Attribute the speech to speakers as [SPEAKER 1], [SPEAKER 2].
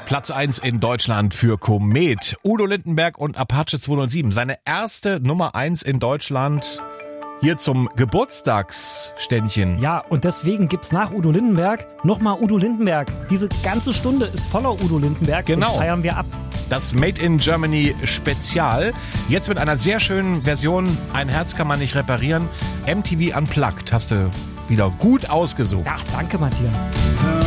[SPEAKER 1] Platz 1 in Deutschland für Komet. Udo Lindenberg und Apache 207. Seine erste Nummer 1 in Deutschland. Hier zum Geburtstagsständchen.
[SPEAKER 2] Ja, und deswegen gibt's nach Udo Lindenberg nochmal Udo Lindenberg. Diese ganze Stunde ist voller Udo Lindenberg.
[SPEAKER 1] Genau.
[SPEAKER 2] Und feiern wir ab.
[SPEAKER 1] Das Made in Germany Spezial. Jetzt mit einer sehr schönen Version. Ein Herz kann man nicht reparieren. MTV Unplugged hast du wieder gut ausgesucht.
[SPEAKER 2] Ja, danke, Matthias.